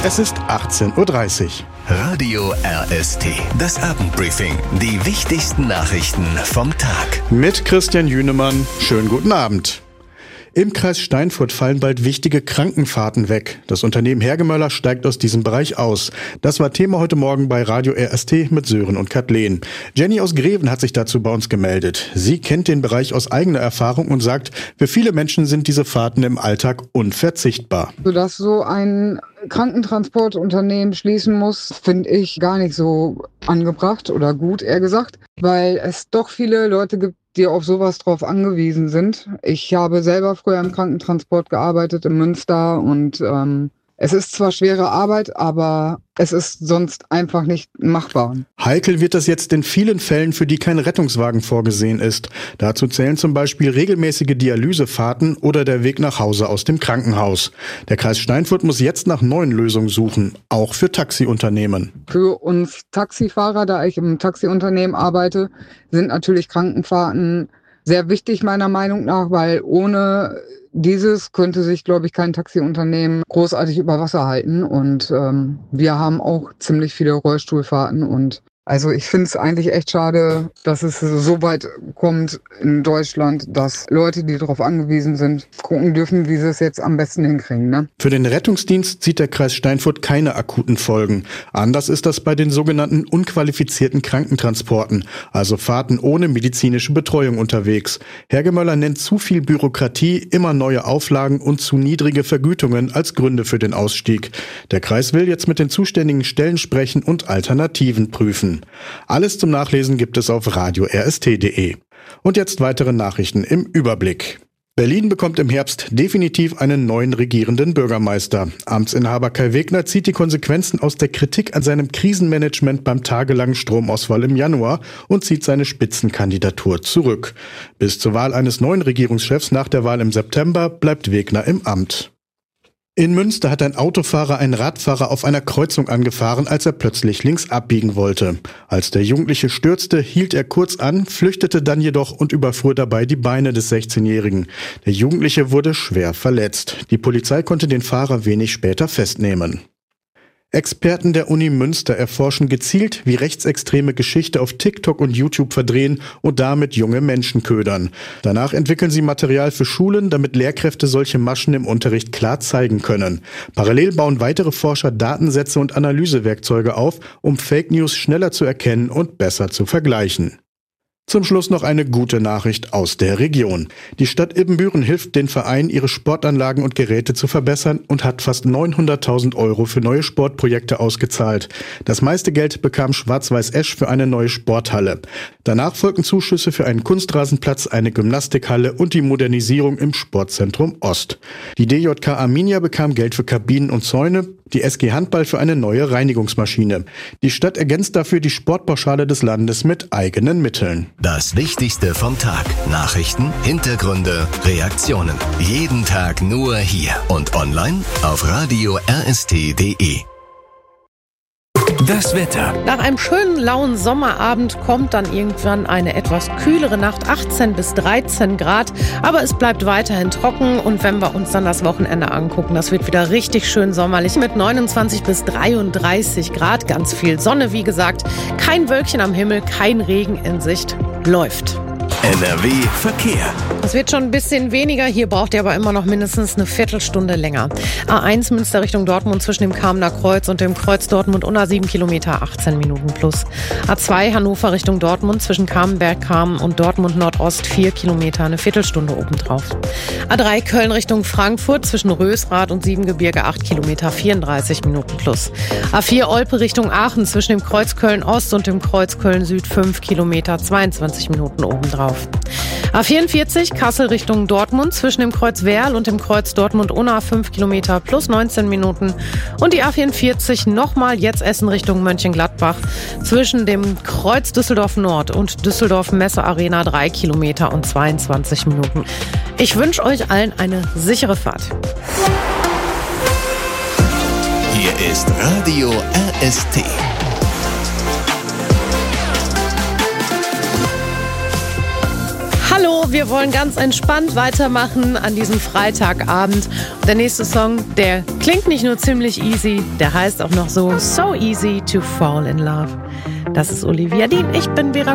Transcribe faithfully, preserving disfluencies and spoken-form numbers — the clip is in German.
Es ist achtzehn Uhr dreißig. Radio R S T, das Abendbriefing. Die wichtigsten Nachrichten vom Tag. Mit Christian Jünemann. Schönen guten Abend. Im Kreis Steinfurt fallen bald wichtige Krankenfahrten weg. Das Unternehmen Hergemöller steigt aus diesem Bereich aus. Das war Thema heute Morgen bei Radio R S T mit Sören und Kathleen. Jenny aus Greven hat sich dazu bei uns gemeldet. Sie kennt den Bereich aus eigener Erfahrung und sagt, für viele Menschen sind diese Fahrten im Alltag unverzichtbar. Sodass so ein Krankentransportunternehmen schließen muss, finde ich gar nicht so angebracht oder gut, eher gesagt, weil es doch viele Leute gibt, die auf sowas drauf angewiesen sind. Ich habe selber früher im Krankentransport gearbeitet in Münster und ähm, es ist zwar schwere Arbeit, aber es ist sonst einfach nicht machbar. Heikel wird das jetzt in vielen Fällen, für die kein Rettungswagen vorgesehen ist. Dazu zählen zum Beispiel regelmäßige Dialysefahrten oder der Weg nach Hause aus dem Krankenhaus. Der Kreis Steinfurt muss jetzt nach neuen Lösungen suchen, auch für Taxiunternehmen. Für uns Taxifahrer, da ich im Taxiunternehmen arbeite, sind natürlich Krankenfahrten sehr wichtig meiner Meinung nach, weil ohne dieses könnte sich, glaube ich, kein Taxiunternehmen großartig über Wasser halten. Und ähm, wir haben auch ziemlich viele Rollstuhlfahrten. Und also ich finde es eigentlich echt schade, dass es so weit kommt in Deutschland, dass Leute, die darauf angewiesen sind, gucken dürfen, wie sie es jetzt am besten hinkriegen. Ne? Für den Rettungsdienst sieht der Kreis Steinfurt keine akuten Folgen. Anders ist das bei den sogenannten unqualifizierten Krankentransporten, also Fahrten ohne medizinische Betreuung unterwegs. Hergemöller nennt zu viel Bürokratie, immer neue Auflagen und zu niedrige Vergütungen als Gründe für den Ausstieg. Der Kreis will jetzt mit den zuständigen Stellen sprechen und Alternativen prüfen. Alles zum Nachlesen gibt es auf radio r s t punkt d e. Und jetzt weitere Nachrichten im Überblick. Berlin bekommt im Herbst definitiv einen neuen regierenden Bürgermeister. Amtsinhaber Kai Wegner zieht die Konsequenzen aus der Kritik an seinem Krisenmanagement beim tagelangen Stromausfall im Januar und zieht seine Spitzenkandidatur zurück. Bis zur Wahl eines neuen Regierungschefs nach der Wahl im September bleibt Wegner im Amt. In Münster hat ein Autofahrer einen Radfahrer auf einer Kreuzung angefahren, als er plötzlich links abbiegen wollte. Als der Jugendliche stürzte, hielt er kurz an, flüchtete dann jedoch und überfuhr dabei die Beine des sechzehnjährigen. Der Jugendliche wurde schwer verletzt. Die Polizei konnte den Fahrer wenig später festnehmen. Experten der Uni Münster erforschen gezielt, wie Rechtsextreme Geschichte auf TikTok und YouTube verdrehen und damit junge Menschen ködern. Danach entwickeln sie Material für Schulen, damit Lehrkräfte solche Maschen im Unterricht klar zeigen können. Parallel bauen weitere Forscher Datensätze und Analysewerkzeuge auf, um Fake News schneller zu erkennen und besser zu vergleichen. Zum Schluss noch eine gute Nachricht aus der Region. Die Stadt Ibbenbüren hilft den Vereinen, ihre Sportanlagen und Geräte zu verbessern und hat fast neunhunderttausend Euro für neue Sportprojekte ausgezahlt. Das meiste Geld bekam Schwarz-Weiß Esch für eine neue Sporthalle. Danach folgten Zuschüsse für einen Kunstrasenplatz, eine Gymnastikhalle und die Modernisierung im Sportzentrum Ost. Die D J K Arminia bekam Geld für Kabinen und Zäune, die S G Handball für eine neue Reinigungsmaschine. Die Stadt ergänzt dafür die Sportpauschale des Landes mit eigenen Mitteln. Das Wichtigste vom Tag. Nachrichten, Hintergründe, Reaktionen. Jeden Tag nur hier und online auf radio r s t punkt d e. Das Wetter. Nach einem schönen lauen Sommerabend kommt dann irgendwann eine etwas kühlere Nacht, achtzehn bis dreizehn Grad. Aber es bleibt weiterhin trocken und wenn wir uns dann das Wochenende angucken, das wird wieder richtig schön sommerlich mit neunundzwanzig bis dreiunddreißig Grad. Ganz viel Sonne, wie gesagt. Kein Wölkchen am Himmel, kein Regen in Sicht. Läuft. N R W Verkehr. Es wird schon ein bisschen weniger, hier braucht ihr aber immer noch mindestens eine Viertelstunde länger. A eins Münster Richtung Dortmund zwischen dem Kamener Kreuz und dem Kreuz Dortmund-Unna sieben Kilometer, achtzehn Minuten plus. A zwei Hannover Richtung Dortmund zwischen Kamenberg-Kamen und Dortmund-Nordost vier Kilometer, eine Viertelstunde obendrauf. A drei Köln Richtung Frankfurt zwischen Rösrath und Siebengebirge acht Kilometer, vierunddreißig Minuten plus. A vier Olpe Richtung Aachen zwischen dem Kreuz Köln-Ost und dem Kreuz Köln-Süd fünf Kilometer, zweiundzwanzig Minuten obendrauf. A vierundvierzig Kassel Richtung Dortmund zwischen dem Kreuz Werl und dem Kreuz Dortmund-Unna fünf Kilometer plus neunzehn Minuten. Und die A vierundvierzig nochmal jetzt Essen Richtung Mönchengladbach zwischen dem Kreuz Düsseldorf Nord und Düsseldorf Messe Arena drei Kilometer und zweiundzwanzig Minuten. Ich wünsche euch allen eine sichere Fahrt. Hier ist Radio R S T. Hallo, wir wollen ganz entspannt weitermachen an diesem Freitagabend. Und der nächste Song, der klingt nicht nur ziemlich easy, der heißt auch noch so So Easy to Fall in Love. Das ist Olivia Dean, ich bin Vera